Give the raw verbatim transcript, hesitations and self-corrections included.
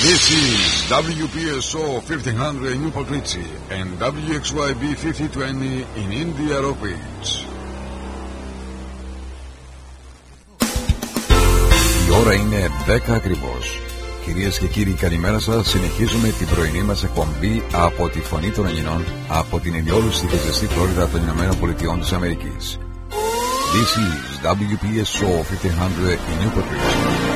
This is W P S O fifteen hundred in Newport Richie and W X Y B fifty twenty in India Ropage. Η ώρα είναι δέκα ακριβώς. Κυρίες και κύριοι, καλημέρα σας. Συνεχίζουμε την πρωινή μας εκπομπή από τη Φωνή των Ελληνών, από την ενιόλουστη και ζεστή Φλόριδα των Ηνωμένων Πολιτειών της Αμερικής. This is W P S O fifteen hundred in Newport Richie.